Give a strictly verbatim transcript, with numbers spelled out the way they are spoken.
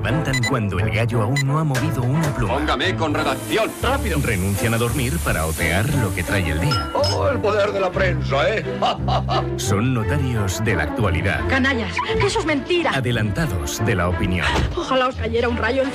levantan cuando el gallo aún no ha movido una pluma. Póngame con redacción. Rápido. Renuncian a dormir para otear lo que trae el día. ¡Oh, el poder de la prensa, eh! Son notarios de la actualidad. Canallas, eso es mentira. Adelantados de la opinión. Ojalá os cayera un rayo encima.